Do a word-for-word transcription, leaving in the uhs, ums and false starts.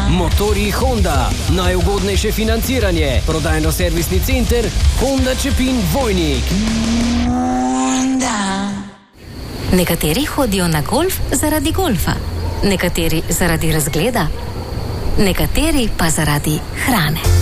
Motorji Honda, najugodnejše financiranje, prodajno-servisni center Honda Čepin Vojnik. Honda. Nekateri hodijo na golf zaradi golfa, nekateri zaradi razgleda, nekateri pa zaradi hrane.